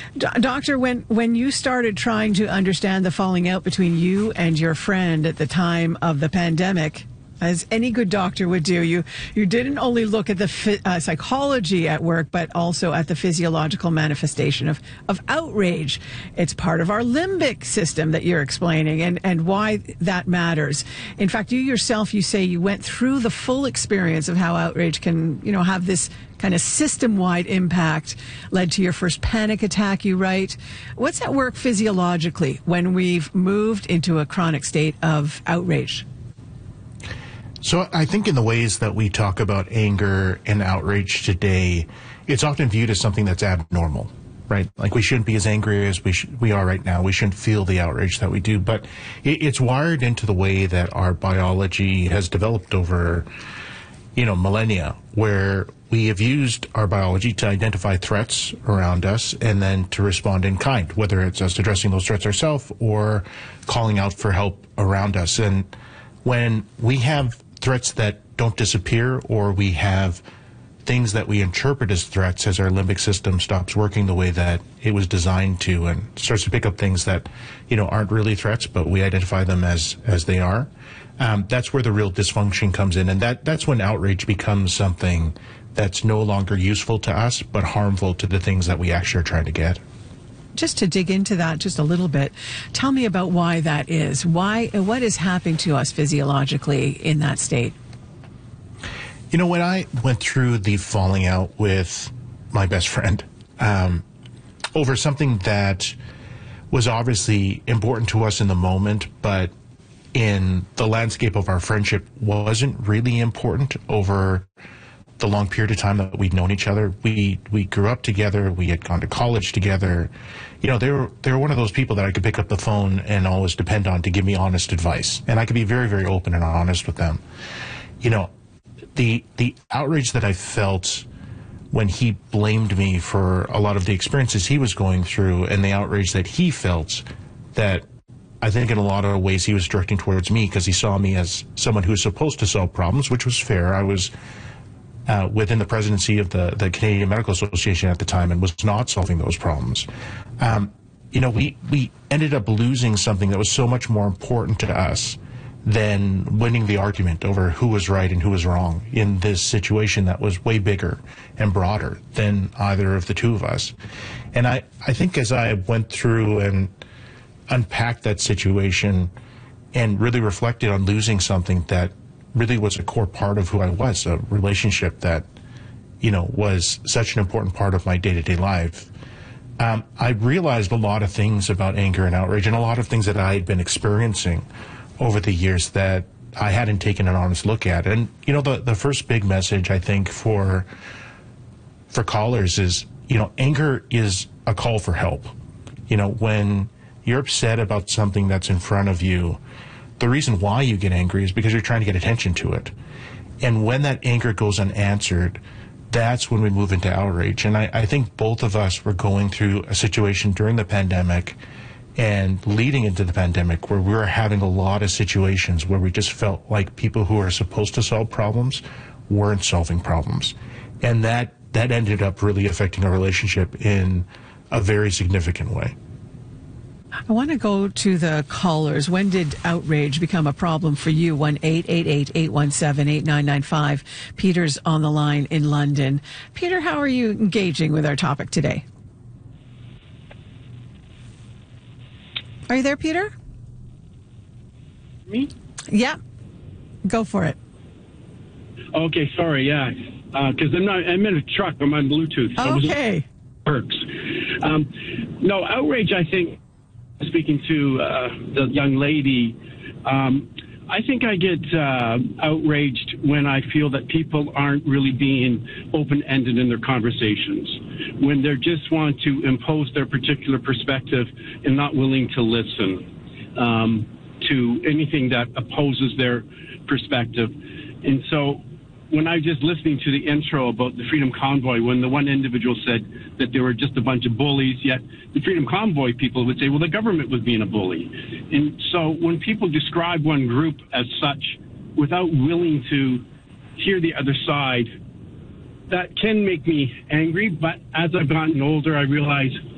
Doctor, when you started trying to understand the falling out between you and your friend at the time of the pandemic, as any good doctor would do, you didn't only look at the psychology at work, but also at the physiological manifestation of outrage. It's part of our limbic system that you're explaining, and why that matters. In fact, you yourself, you say you went through the full experience of how outrage can, have this kind of system-wide impact, led to your first panic attack, you write. What's at work physiologically when we've moved into a chronic state of outrage? So I think in the ways that we talk about anger and outrage today, it's often viewed as something that's abnormal, right? Like we shouldn't be as angry as we are right now. We shouldn't feel the outrage that we do. But it's wired into the way that our biology has developed over, millennia, where we have used our biology to identify threats around us and then to respond in kind, whether it's us addressing those threats ourselves or calling out for help around us. And when we have threats that don't disappear, or we have things that we interpret as threats as our limbic system stops working the way that it was designed to and starts to pick up things that, aren't really threats, but we identify them as they are. That's where the real dysfunction comes in. And that's when outrage becomes something that's no longer useful to us, but harmful to the things that we actually are trying to get. Just to dig into that just a little bit, tell me about why that is. What is happening to us physiologically in that state? When I went through the falling out with my best friend over something that was obviously important to us in the moment, but in the landscape of our friendship wasn't really important over the long period of time that we'd known each other. We grew up together. We had gone to college together. They were one of those people that I could pick up the phone and always depend on to give me honest advice. And I could be very, very open and honest with them. The outrage that I felt when he blamed me for a lot of the experiences he was going through, and the outrage that he felt, that I think in a lot of ways he was directing towards me because he saw me as someone who was supposed to solve problems, which was fair. I was within the presidency of the Canadian Medical Association at the time and was not solving those problems. We ended up losing something that was so much more important to us than winning the argument over who was right and who was wrong in this situation that was way bigger and broader than either of the two of us. And I think as I went through and unpacked that situation and really reflected on losing something that really was a core part of who I was, a relationship that, was such an important part of my day-to-day life. I realized a lot of things about anger and outrage and a lot of things that I had been experiencing over the years that I hadn't taken an honest look at. And, the first big message, I think, for callers is, anger is a call for help. When you're upset about something that's in front of you, the reason why you get angry is because you're trying to get attention to it. And when that anger goes unanswered, that's when we move into outrage. And I think both of us were going through a situation during the pandemic and leading into the pandemic where we were having a lot of situations where we just felt like people who are supposed to solve problems weren't solving problems. And that ended up really affecting our relationship in a very significant way. I want to go to the callers. When did outrage become a problem for you? 1-888-817-8995. Peter's on the line in London. Peter, how are you engaging with our topic today? Are you there, Peter? Me? Yeah. Go for it. Okay, sorry, yeah. Because I'm in a truck. I'm on Bluetooth. So okay. Works. No, outrage, I think, speaking to the young lady, I think I get outraged when I feel that people aren't really being open-ended in their conversations, when they just want to impose their particular perspective and not willing to listen to anything that opposes their perspective. And so when I was just listening to the intro about the Freedom Convoy, when the one individual said that they were just a bunch of bullies, yet the Freedom Convoy people would say, well, the government was being a bully. And so when people describe one group as such without willing to hear the other side, that can make me angry. But as I've gotten older, I realize